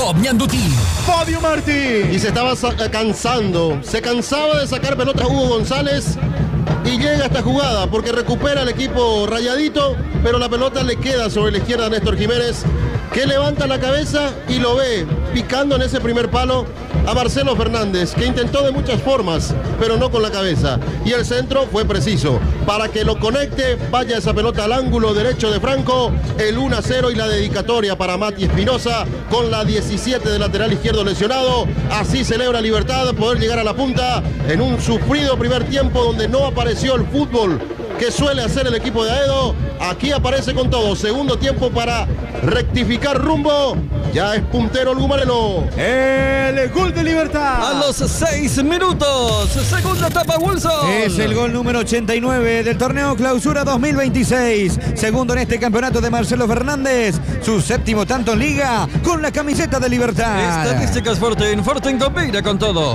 Ñanduti. Fabio Martín. Y se estaba cansando. Se cansaba de sacar pelotas Hugo González. Y llega esta jugada porque recupera el equipo Rayadito, pero la pelota le queda sobre la izquierda a Néstor Jiménez, que levanta la cabeza y lo ve picando en ese primer palo a Marcelo Fernández, que intentó de muchas formas, pero no con la cabeza. Y el centro fue preciso. Para que lo conecte, vaya esa pelota al ángulo derecho de Franco, el 1-0 y la dedicatoria para Mati Espinosa, con la 17 de lateral izquierdo lesionado. Así celebra Libertad poder llegar a la punta en un sufrido primer tiempo donde no apareció el fútbol que suele hacer el equipo de Aedo. Aquí aparece con todo. Segundo tiempo para rectificar rumbo. Ya es puntero el Gumarelo. El gol de Libertad. A los 6 minutos. Segunda etapa, Wilson. Es el gol número 89 del torneo Clausura 2026. Segundo en este campeonato de Marcelo Fernández. Su séptimo tanto en liga con la camiseta de Libertad. Estadísticas Fortin combina con todo.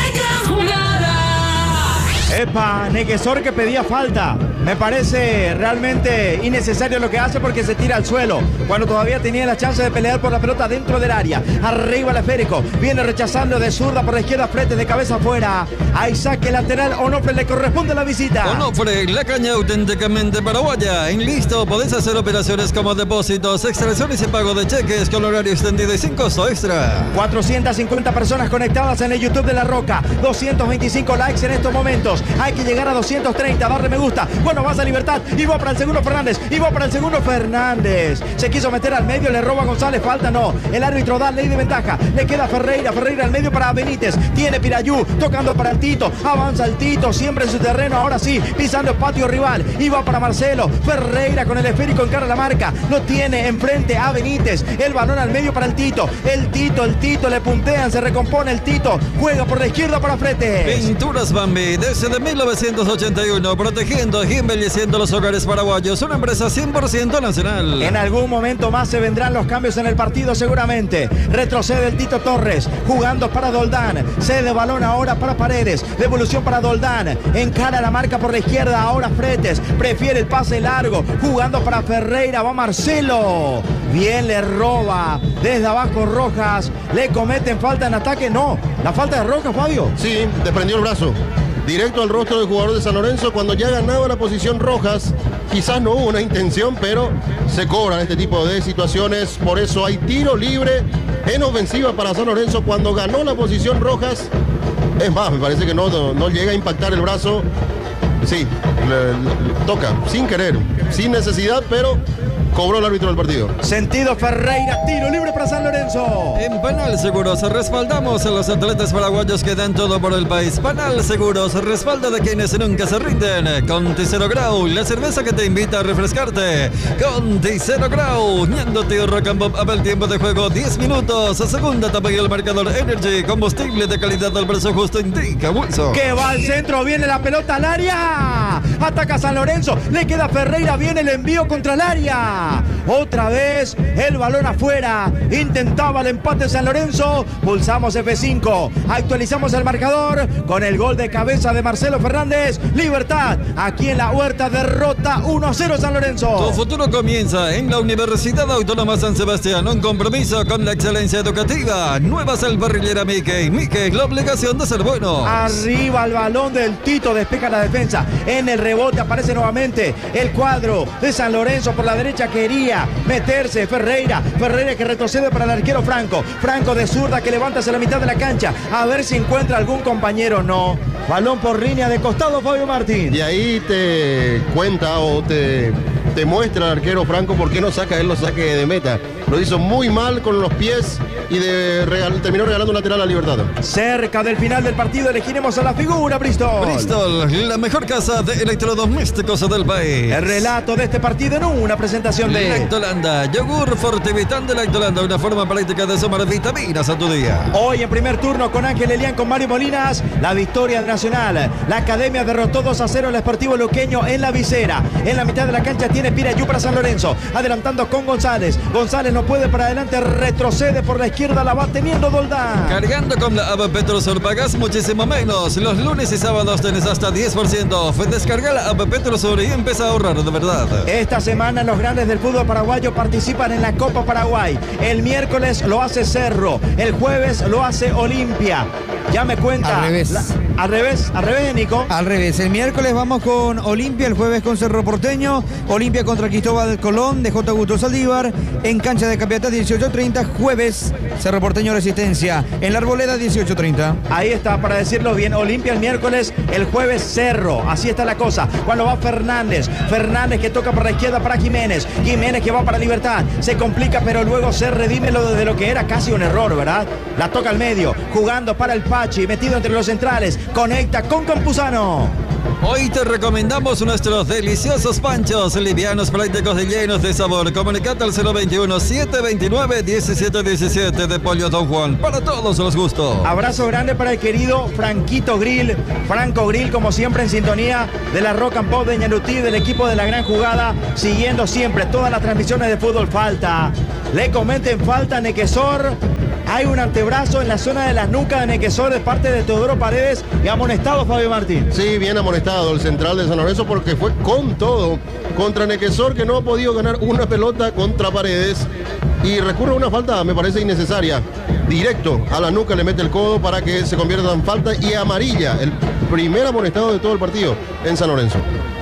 Epa, Neguesor que pedía falta. Me parece realmente innecesario lo que hace porque se tira al suelo cuando todavía tenía la chance de pelear por la pelota dentro del área. Arriba el esférico, viene rechazando de zurda por la izquierda, frente de cabeza afuera. Hay saque lateral, Onofre le corresponde la visita. Onofre, la caña auténticamente paraguaya. En listo, podés hacer operaciones como depósitos, extracciones y pago de cheques con horario extendido y sin costo extra. 450 personas conectadas en el YouTube de La Roca, 225 likes en estos momentos. Hay que llegar a 230, darle me gusta. Bueno, vas a Libertad y va para el segundo Fernández. Y va para el segundo Fernández. Se quiso meter al medio, le roba a González, falta no. El árbitro da ley de ventaja. Le queda Ferreira, Ferreira al medio para Benítez. Tiene Pirayú, tocando para el Tito. Avanza el Tito, siempre en su terreno. Ahora sí, pisando el patio rival. Y va para Marcelo. Ferreira con el esférico encara la marca. Lo tiene enfrente a Benítez. El balón al medio para el Tito. El Tito le puntean, se recompone el Tito. Juega por la izquierda para Fretes. Pinturas Bambi, desde 1981, protegiendo y embelleciendo los hogares paraguayos, una empresa 100% nacional. En algún momento más se vendrán los cambios en el partido seguramente. Retrocede el Tito Torres, jugando para Doldán. Cede balón ahora para Paredes. Devolución para Doldán. Encara la marca por la izquierda, ahora Fretes. Prefiere el pase largo, jugando para Ferreira. Va Marcelo. Bien, le roba. Desde abajo Rojas. Le cometen falta en ataque. No, la falta de Rojas, Fabio. Sí, desprendió el brazo. Directo al rostro del jugador de San Lorenzo cuando ya ganaba la posición Rojas. Quizás no hubo una intención, pero se cobran este tipo de situaciones. Por eso hay tiro libre en ofensiva para San Lorenzo cuando ganó la posición Rojas. Es más, me parece que no llega a impactar el brazo. Sí, le toca, sin querer, sin necesidad, pero cobró el árbitro del partido. Sentido Ferreira, tiro libre para San Lorenzo. En Panal Seguros respaldamos a los atletas paraguayos que dan todo por el país. Panal Seguros, respaldo de quienes nunca se rinden. Conti Cero Grau, la cerveza que te invita a refrescarte. Conti Cero Grau, Ñanduti Rocambop, a el tiempo de juego 10 minutos. Segunda etapa y el marcador Energy, combustible de calidad al precio justo, indica Wilson. Que va al centro, viene la pelota al área. Ataca San Lorenzo, le queda Ferreira, viene el envío contra el área. Otra vez el balón afuera. Intentaba el empate San Lorenzo. Pulsamos F5. Actualizamos el marcador con el gol de cabeza de Marcelo Fernández. Libertad. Aquí en la Huerta derrota 1-0 San Lorenzo. Tu futuro comienza en la Universidad Autónoma San Sebastián. Un compromiso con la excelencia educativa. Nueva Salparrillera Mickey. Mickey, la obligación de ser bueno. Arriba el balón del Tito. Despeja la defensa. En el rebote aparece nuevamente el cuadro de San Lorenzo por la derecha. Quería meterse Ferreira que retrocede para el arquero Franco de zurda que levanta hacia la mitad de la cancha a ver si encuentra algún compañero. No, balón por línea de costado Fabio Martín. Y ahí te cuenta o te muestra el arquero Franco por qué no saca él los saques de meta. Lo hizo muy mal con los pies y terminó regalando un lateral a Libertad. Cerca del final del partido elegiremos a la figura Bristol. Bristol, la mejor casa de electrodomésticos del país. El relato de este partido en una presentación de Lactolanda, yogur Fortivitan de Lactolanda, una forma práctica de sumar vitaminas a tu día. Hoy en primer turno con Ángel Elián, con Mario Molinas, la victoria nacional. La Academia derrotó 2-0 al Sportivo Luqueño en la visera. En la mitad de la cancha tiene Viene Pirayú para San Lorenzo. Adelantando con González. González no puede para adelante. Retrocede por la izquierda. La va teniendo Doldán. Cargando con la app Petrosur pagas muchísimo menos. Los lunes y sábados tenés hasta 10%. Descarga la app Petrosur y empieza a ahorrar de verdad. Esta semana los grandes del fútbol paraguayo participan en la Copa Paraguay. El miércoles lo hace Cerro. El jueves lo hace Olimpia. Ya me cuenta. Al revés. Al revés, Nico. Al revés. El miércoles vamos con Olimpia, el jueves con Cerro Porteño. Olimpia contra Cristóbal Colón de J. Augusto Saldívar. En cancha de Capiatá 18:30. Jueves, Cerro Porteño Resistencia. En la Arboleda 18:30. Ahí está, para decirlo bien. Olimpia el miércoles, el jueves Cerro. Así está la cosa. Cuando va Fernández. Fernández que toca por la izquierda para Jiménez. Jiménez que va para Libertad. Se complica, pero luego se redime de lo que era casi un error, ¿verdad? La toca al medio. Jugando para el Pachi. Metido entre los centrales. Conecta con Campuzano. Hoy te recomendamos nuestros deliciosos panchos, livianos, prácticos y llenos de sabor. Comunicate al 021-729-1717 de Pollo Don Juan, para todos los gustos. Abrazo grande para el querido Franquito Grill, Franco Grill, como siempre en sintonía de la Rock and Pop de Ñanutí, del equipo de La Gran Jugada, siguiendo siempre todas las transmisiones de fútbol. Falta, le comenten falta Nequesor. Hay un antebrazo en la zona de la nuca de Nequesor de parte de Teodoro Paredes y amonestado Fabio Martín. Sí, bien amonestado el central de San Lorenzo porque fue con todo contra Nequesor, que no ha podido ganar una pelota contra Paredes y recurre a una falta, me parece innecesaria. Directo a la nuca le mete el codo para que se convierta en falta y amarilla. El primer amonestado de todo el partido en San Lorenzo.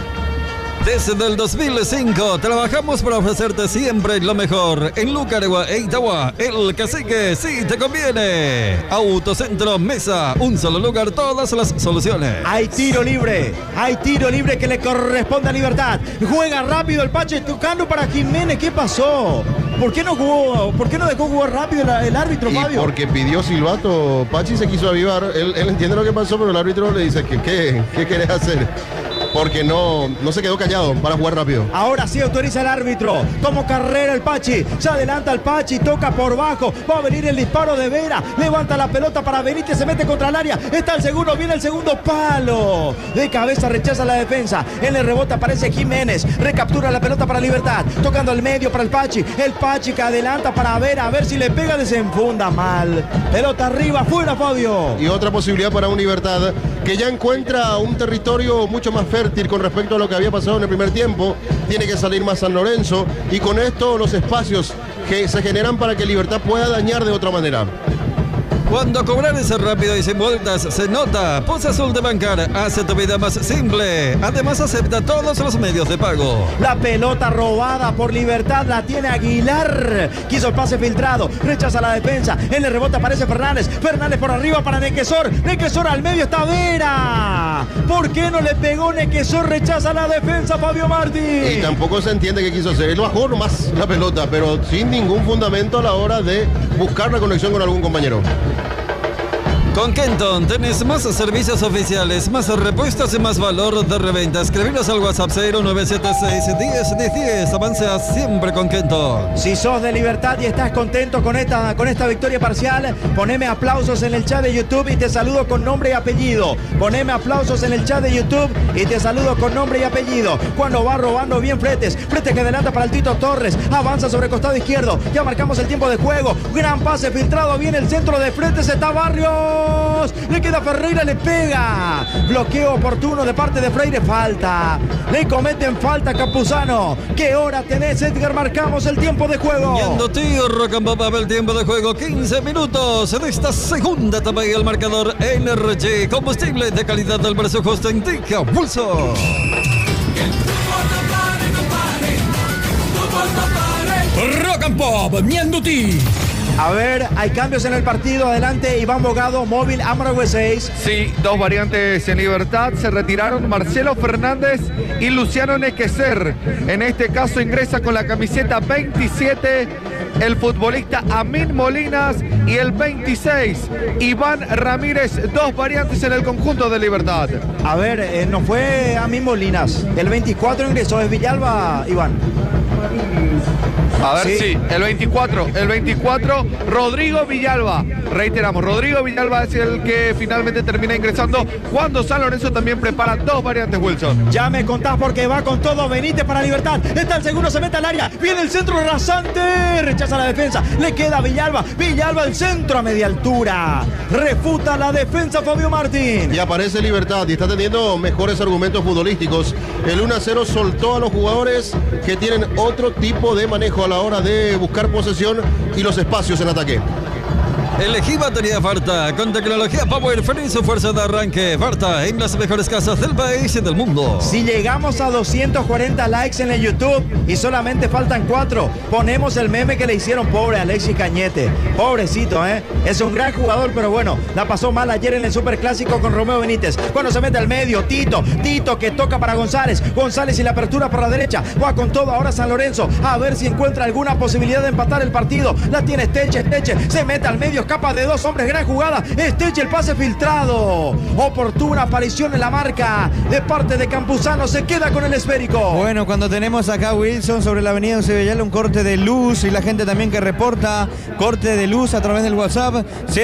Desde el 2005 trabajamos para ofrecerte siempre lo mejor. En Lucaragua e Itagua, El Cacique, sí te conviene. Autocentro Mesa, un solo lugar, todas las soluciones. Hay tiro libre que le corresponde a Libertad. Juega rápido el Pache, tocando para Jiménez. ¿Qué pasó? ¿Por qué no dejó jugar rápido el árbitro, Fabio? Porque pidió silbato, Pachi se quiso avivar. Él entiende lo que pasó, pero el árbitro le dice, ¿qué querés hacer? Porque no se quedó callado para jugar rápido. Ahora sí autoriza el árbitro. Tomó carrera el Pachi. Se adelanta el Pachi. Toca por bajo. Va a venir el disparo de Vera. Levanta la pelota para Benítez. Se mete contra el área. Está el segundo. Viene el segundo palo. De cabeza rechaza la defensa. En el rebote aparece Jiménez. Recaptura la pelota para Libertad. Tocando el medio para el Pachi. El Pachi que adelanta para Vera. A ver si le pega. Desenfunda mal. Pelota arriba. Fuera, Fabio. Y otra posibilidad para un Libertad que ya encuentra un territorio mucho más fértil con respecto a lo que había pasado en el primer tiempo. Tiene que salir más San Lorenzo y con esto los espacios que se generan para que Libertad pueda dañar de otra manera. Cuando cobrar es rápido y sin vueltas, se nota. Poza Azul de Bancar hace tu vida más simple. Además acepta todos los medios de pago. La pelota robada por Libertad la tiene Aguilar. Quiso el pase filtrado, rechaza la defensa. En el rebote aparece Fernández. Fernández por arriba para Nequesor. Nequesor al medio está Vera. ¿Por qué no le pegó Nequesor? Rechaza la defensa Fabio Martín. Y tampoco se entiende qué quiso hacer. Él bajó nomás la pelota, pero sin ningún fundamento a la hora de buscar la conexión con algún compañero. Con Kenton tenés más servicios oficiales, más repuestos y más valor de reventa. Escribinos al WhatsApp 0976-10-10-10. Avanza siempre con Kenton. Si sos de Libertad y estás contento con esta victoria parcial, poneme aplausos en el chat de YouTube y te saludo con nombre y apellido. Poneme aplausos en el chat de YouTube y te saludo con nombre y apellido. Cuando va robando bien Fretes que adelanta para el Tito Torres. Avanza sobre el costado izquierdo. Ya marcamos el tiempo de juego. Gran pase filtrado. Viene el centro de Fretes. Está Barrios. Le queda Ferreira, le pega. Bloqueo oportuno de parte de Freire. Falta. Le cometen falta a Campuzano. ¿Qué hora tenés, Edgar? Marcamos el tiempo de juego. Yendo tío, Rock and Pop, el tiempo de juego. 15 minutos de esta segunda etapa y el marcador Energy. Combustible de calidad del precio justo indica pulso. Rock and Pop, Ñanduti. A ver, hay cambios en el partido. Adelante, Iván Bogado, móvil Amargue 6. Sí, dos variantes en Libertad. Se retiraron Marcelo Fernández y Luciano Nequesor. En este caso ingresa con la camiseta 27 el futbolista Amin Molinas y el 26 Iván Ramírez. Dos variantes en el conjunto de Libertad. A ver, no fue Amin Molinas. El 24 ingresó, es Villalba, Iván. A ver, sí, el 24, Rodrigo Villalba. Reiteramos, Rodrigo Villalba es el que finalmente termina ingresando cuando San Lorenzo también prepara dos variantes, Wilson. Ya me contás porque va con todo Benítez para Libertad. Está el segundo, se mete al área. Viene el centro rasante. Rechaza la defensa. Le queda Villalba. Villalba el centro a media altura. Refuta la defensa Fabio Martín. Y aparece Libertad y está teniendo mejores argumentos futbolísticos. El 1-0 soltó a los jugadores que tienen otro tipo de manejo a la hora de buscar posesión y los espacios en ataque. Elegí batería Farta con tecnología Power Free y su fuerza de arranque. Farta en las mejores casas del país y del mundo. Si llegamos a 240 likes en el YouTube y solamente faltan 4, ponemos el meme que le hicieron pobre a Alexis Cañete. Pobrecito, es un gran jugador, pero bueno, la pasó mal ayer en el Superclásico con Romeo Benítez. Cuando se mete al medio, Tito que toca para González y la apertura por la derecha. Va con todo ahora San Lorenzo, a ver si encuentra alguna posibilidad de empatar el partido. La tiene Esteche, se mete al medio, escapa de 2 hombres, gran jugada. Esteche, el pase filtrado. Oportuna aparición en la marca de parte de Campuzano, se queda con el esférico. Bueno, cuando tenemos acá, Wilson, sobre la avenida Eusebio, un corte de luz y la gente también que reporta corte de luz a través del WhatsApp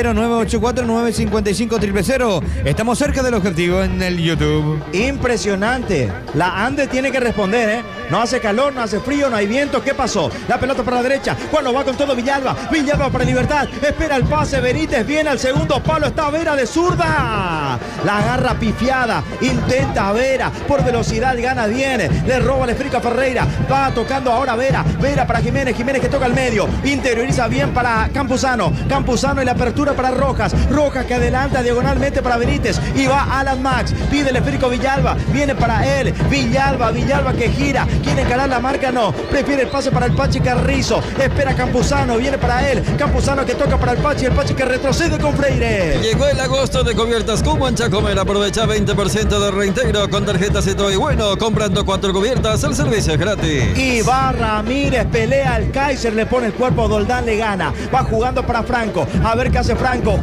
0984-955-000. Estamos cerca del objetivo en el YouTube. Impresionante. La Ande tiene que responder, No hace calor, no hace frío, no hay viento. ¿Qué pasó? La pelota para la derecha. Cuando va con todo Villalba para Libertad. Espera el pase, Benítez viene al segundo palo. Está Vera de zurda. La agarra pifiada. Intenta Vera. Por velocidad gana bien. Le roba el esférico a Ferreira. Va tocando ahora Vera. Vera para Jiménez. Jiménez que toca al medio. Interioriza bien para Campuzano. Campuzano y la apertura para Rojas. Rojas que adelanta diagonalmente para Benítez. Y va Alan Max. Pide el esférico Villalba. Viene para él. Villalba que gira. ¿Quiere encarar la marca? No. Prefiere el pase para el Pachi Carrizo. Espera Campuzano. Viene para él. Campuzano que toca para el Pachi que retrocede con Freire. Llegó el agosto de cubiertas Cubo en Chacomer. Aprovecha 20% de reintegro con tarjetas y todo y bueno. Comprando 4 cubiertas, el servicio es gratis. Y va Ramírez, pelea al Kaiser, le pone el cuerpo, Doldán le gana. Va jugando para Franco. A ver qué hace Franco.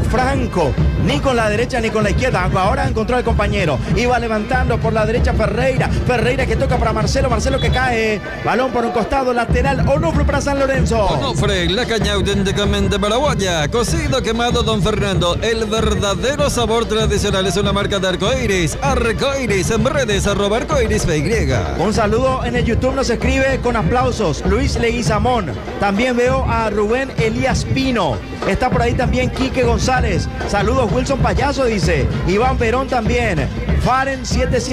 Ni con la derecha ni con la izquierda. Ahora encontró al compañero. Iba levantando por la derecha Ferreira. Ferreira que toca para Marcelo. Marcelo que cae. Balón por un costado lateral. Onofre para San Lorenzo. Onofre, la caña auténticamente paraguaya. Cocido quemado Don Fernando. El verdadero sabor tradicional es una marca de Arcoiris. Arcoiris en redes @Arcoiris PY. Un saludo en el YouTube nos escribe con aplausos Luis Leguizamón. También veo a Rubén Elías Pino. Está por ahí también Quique González. Saludos Wilson Payaso dice. Iván Perón también. Faren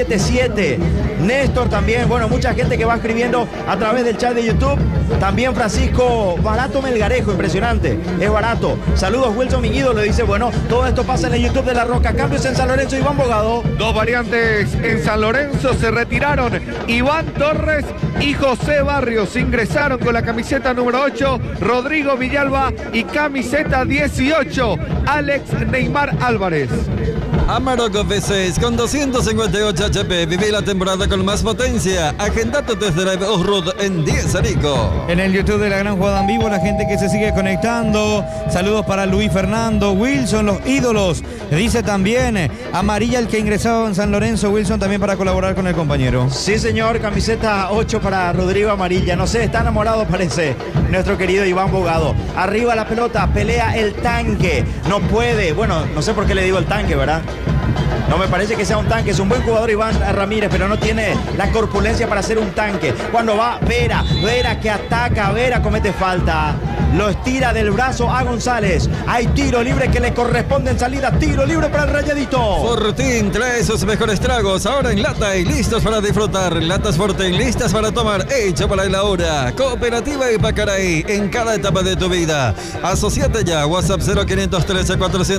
777. Néstor también. Bueno, mucha gente que va escribiendo a través del chat de YouTube. También Francisco Barato Melgarejo. Impresionante. Es barato. Saludos Wilson, mi ídolo. Dice, bueno, todo esto pasa en el YouTube de La Roca. Cambios en San Lorenzo, Iván Bogado. Dos variantes en San Lorenzo. Se retiraron Iván Torres y José Barrios. Ingresaron con la camiseta número 8 Rodrigo Villalba y camiseta 18 Alex Neymar Álvarez. Amarok V6 con 258 HP. Viví la temporada con más potencia. Agenda tu test drive Off-Road en 10 Arico. En el YouTube de La Gran Jugada en Vivo, la gente que se sigue conectando. Saludos para Luis Fernando. Wilson, los ídolos. Dice también amarilla el que ingresaba en San Lorenzo. Wilson también para colaborar con el compañero. Sí, señor. Camiseta 8 para Rodrigo amarilla. No sé, está enamorado parece nuestro querido Iván Bogado. Arriba la pelota. Pelea el tanque. No puede. Bueno, no sé por qué le digo el tanque, ¿verdad? No me parece que sea un tanque, es un buen jugador Iván Ramírez, pero no tiene la corpulencia para ser un tanque. Cuando va Vera que ataca, Vera comete falta. Lo estira del brazo a González. Hay tiro libre que le corresponde en salida. Tiro libre para el Rayadito. Fortín trae sus mejores tragos ahora en lata y listos para disfrutar. Latas Fortín listas para tomar, hecho para la hora. Cooperativa Ipacaraí en cada etapa de tu vida. Asociate ya, WhatsApp 0513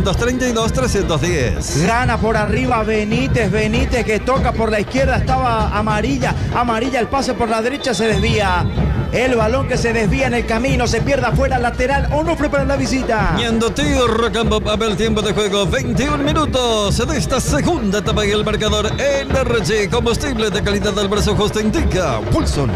432 310. Gana por arriba Benítez que toca por la izquierda, estaba amarilla el pase por la derecha, se desvía. El balón que se desvía en el camino, se pierde afuera, lateral, Onofre para la visita. Ñandotí, Rock and Pop, a ver el tiempo de juego, 21 minutos de esta segunda etapa y el marcador NRG, combustible de calidad del brazo justo indica Wilson.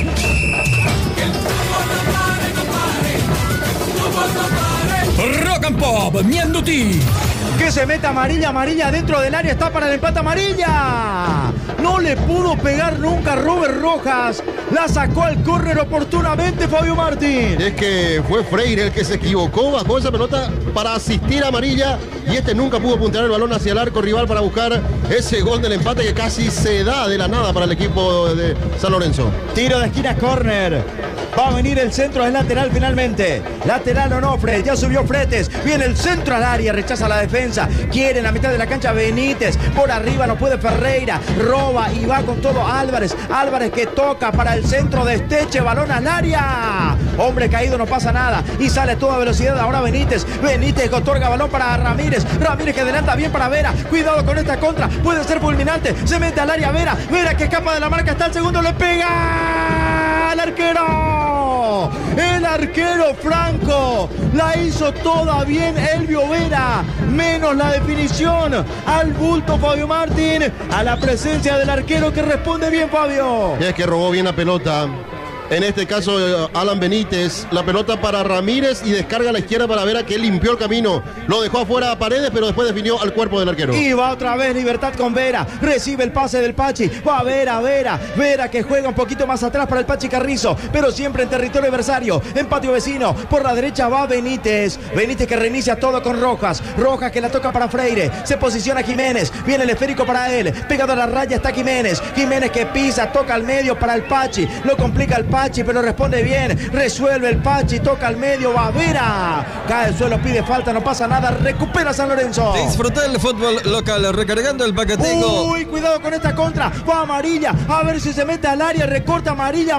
Rock and Pop, Ñandotí. que se meta amarilla dentro del área, está para el empate amarilla. No le pudo pegar nunca Robert Rojas, la sacó al córner oportunamente Fabio Martín. Es que fue Freire el que se equivocó, bajó esa pelota para asistir a amarilla y este nunca pudo puntear el balón hacia el arco rival para buscar ese gol del empate que casi se da de la nada para el equipo de San Lorenzo. Tiro de esquina, córner. Va a venir el centro, es lateral finalmente. Lateral Onofre, ya subió Fretes. Viene el centro al área, rechaza la defensa. Quiere en la mitad de la cancha Benítez. Por arriba no puede Ferreira. Roba y va con todo Álvarez. Álvarez que toca para el centro de Esteche. Balón al área. Hombre caído, no pasa nada. Y sale a toda velocidad ahora Benítez. Benítez que otorga balón para Ramírez. Ramírez que adelanta bien para Vera. Cuidado con esta contra. Puede ser fulminante. Se mete al área Vera. Vera que escapa de la marca. Está el segundo. Le pega al arquero. El arquero Franco la hizo toda bien Elvio Vera, menos la definición al bulto Fabio Martín, a la presencia del arquero que responde bien Fabio. Es que robó bien la pelota. En este caso, Alan Benítez, la pelota para Ramírez y descarga a la izquierda para Vera, que limpió el camino. Lo dejó afuera a Paredes, pero después definió al cuerpo del arquero. Y va otra vez Libertad con Vera. Recibe el pase del Pachi. Va Vera. Vera que juega un poquito más atrás para el Pachi Carrizo, pero siempre en territorio adversario. En patio vecino. Por la derecha va Benítez. Benítez que reinicia todo con Rojas. Rojas que la toca para Freire. Se posiciona Jiménez. Viene el esférico para él. Pegado a la raya está Jiménez. Jiménez que pisa, toca al medio para el Pachi. Lo complica el Pachi, pero responde bien, resuelve el Pachi, toca al medio, va Vera, cae al suelo, pide falta, no pasa nada, recupera San Lorenzo. Disfruta el fútbol local, recargando el paquetico. Uy, cuidado con esta contra, va amarilla, a ver si se mete al área, recorta amarilla.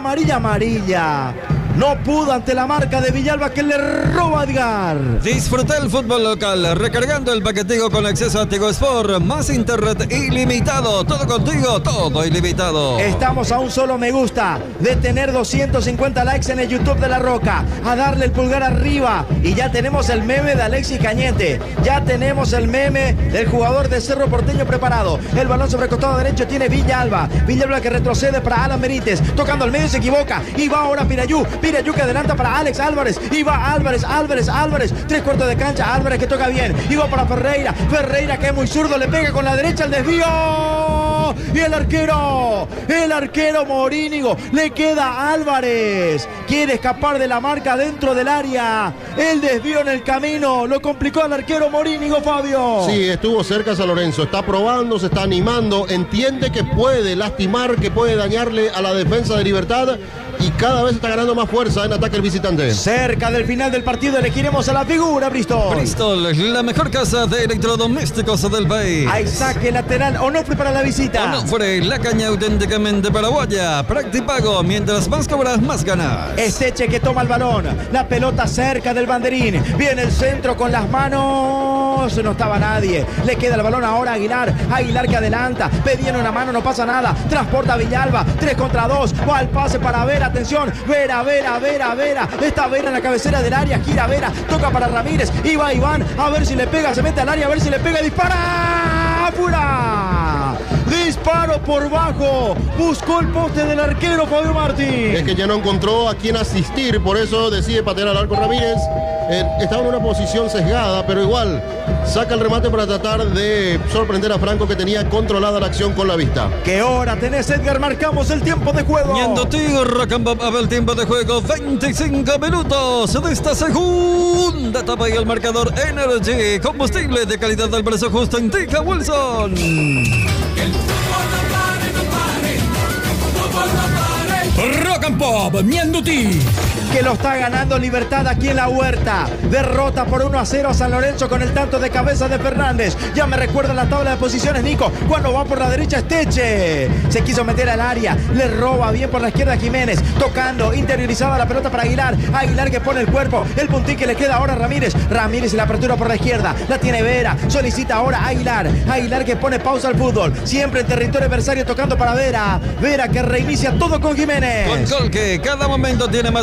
No pudo ante la marca de Villalba que le roba a Edgar. Disfruta el fútbol local, recargando el paquetico con acceso a Tigo Sport, más internet ilimitado, todo contigo, todo ilimitado. Estamos a un solo me gusta de tener 250 likes en el YouTube de La Roca, a darle el pulgar arriba y ya tenemos el meme de Alexis Cañete, ya tenemos el meme del jugador de Cerro Porteño preparado. El balón sobre el costado derecho tiene Villalba que retrocede para Alan Benítez, tocando al medio se equivoca y va ahora Pirayú que adelanta para Alex Álvarez y va Álvarez, 3/4 de cancha, Álvarez que toca bien y va para Ferreira que es muy zurdo, le pega con la derecha el desvío y el arquero Morínigo, le queda a Álvarez, quiere escapar de la marca dentro del área, el desvío en el camino, lo complicó al arquero Morínigo, Fabio. Sí, estuvo cerca San Lorenzo, está probando, se está animando, entiende que puede lastimar, que puede dañarle a la defensa de Libertad y cada vez está ganando más fuerza en ataque el visitante. Cerca del final del partido elegiremos a la figura Bristol. Bristol, la mejor casa de electrodomésticos del país. Hay saque lateral, Onofre para la visita. Onofre, la caña auténticamente paraguaya. Practipago, mientras más cobras, más ganas. Esteche que toma el balón, la pelota cerca del banderín. Viene el centro con las manos, no estaba nadie. Le queda el balón ahora a Aguilar que adelanta, pedían una mano, no pasa nada. Transporta a Villalba, 3 contra 2. Va al pase para Vera. Atención, Vera. Está Vera en la cabecera del área. Gira Vera, toca para Ramírez. Y va Iván, a ver si le pega. Se mete al área, a ver si le pega. ¡Dispara! ¡Fuera! Disparo por bajo. Buscó el poste del arquero Fabio Martín. Es que ya no encontró a quién asistir, por eso decide patear al arco Ramírez. Estaba en una posición sesgada, pero igual saca el remate para tratar de sorprender a Franco, que tenía controlada la acción con la vista. ¿Qué hora tenés, Edgar? Marcamos el tiempo de juego. Miendo Tigo, Rock and Pop, a ver el tiempo de juego, 25 minutos de esta segunda etapa y el marcador Energy, combustible de calidad al precio justo, indica Wilson. Rock and Pop, Mienduti. Que lo está ganando Libertad aquí en la Huerta. Derrota por 1-0 a San Lorenzo con el tanto de cabeza de Fernández. Ya me recuerda la tabla de posiciones, Nico. Cuando va por la derecha Esteche. Se quiso meter al área. Le roba bien por la izquierda Jiménez. Tocando, interiorizada la pelota para Aguilar. Aguilar que pone el cuerpo. El puntín que le queda ahora a Ramírez. Ramírez y la apertura por la izquierda. La tiene Vera. Solicita ahora a Aguilar. Aguilar que pone pausa al fútbol. Siempre en territorio adversario tocando para Vera. Vera que reinicia todo con Jiménez. Con Colque, cada momento tiene más imagen.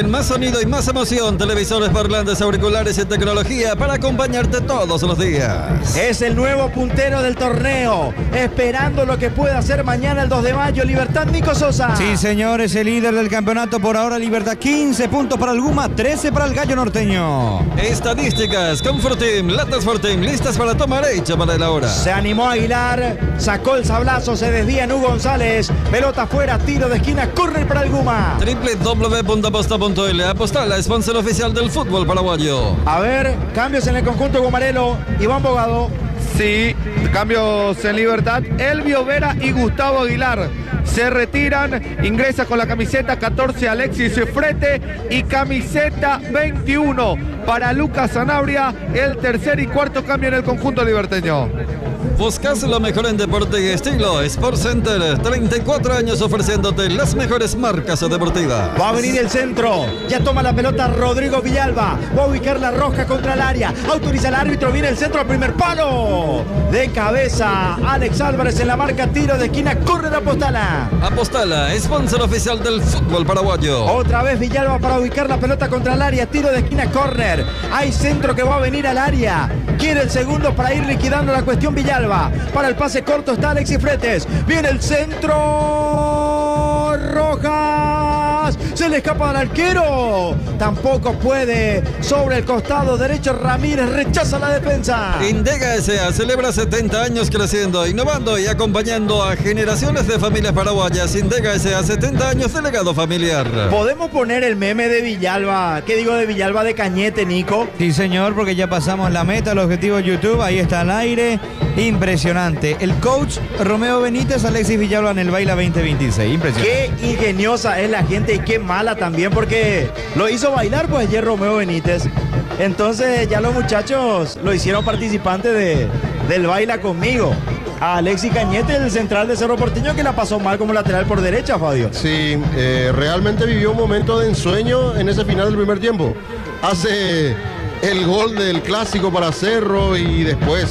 imagen, más sonido y más emoción. Televisores, parlantes, auriculares y tecnología para acompañarte todos los días. Es el nuevo puntero del torneo, esperando lo que pueda hacer mañana el 2 de mayo. Libertad, Nico Sosa. Sí, señor, es el líder del campeonato por ahora. Libertad, 15 puntos para el Guma, 13 para el Gallo Norteño. Estadísticas, Comfort Team, Latas Fortim, listas para tomar hecha para la hora. Se animó Aguilar, sacó el sablazo, se desvía Hugo González, pelota afuera, tiro de esquina, corre para el Guma. www.aposta.l. Apostala, sponsor oficial del fútbol paraguayo. A ver, cambios en el conjunto gumarelo. Iván Bogado. Sí, cambios en Libertad. Elvio Vera y Gustavo Aguilar se retiran. Ingresa con la camiseta 14 Alexis Frete y camiseta 21 para Lucas Sanabria. El tercer y cuarto cambio en el conjunto liberteño. Buscas lo mejor en deporte y estilo. Sport Center, 34 años ofreciéndote las mejores marcas deportivas. Va a venir el centro. Ya toma la pelota Rodrigo Villalba. Va a ubicar la rosca contra el área. Autoriza el árbitro. Viene el centro al primer palo. De cabeza. Alex Álvarez en la marca. Tiro de esquina. Corre de Apostala. Apostala, sponsor oficial del fútbol paraguayo. Otra vez Villalba para ubicar la pelota contra el área. Tiro de esquina. Córner. Hay centro que va a venir al área. Quiere el segundo para ir liquidando la cuestión Villalba. Para el pase corto está Alexis Fretes. Viene el centro. Rojas. Se le escapa al arquero. Tampoco puede. Sobre el costado derecho Ramírez rechaza la defensa. Indega S.A. celebra 70 años creciendo, innovando y acompañando a generaciones de familias paraguayas. Indega S.A. 70 años de legado familiar. ¿Podemos poner el meme de Villalba? ¿Qué digo de Villalba de Cañete, Nico? Sí, señor, porque ya pasamos la meta, el objetivo YouTube. Ahí está al aire. Impresionante. El coach Romeo Benítez, Alexis Villalba en el Baila 2026. Impresionante. Qué ingeniosa es la gente y qué mala también, porque lo hizo bailar pues ayer Romeo Benítez. Entonces ya los muchachos lo hicieron participante del Baila Conmigo. A Alexis Cañete, el central de Cerro Porteño, que la pasó mal como lateral por derecha, Fabio. Sí, realmente vivió un momento de ensueño en ese final del primer tiempo. Hace el gol del clásico para Cerro y después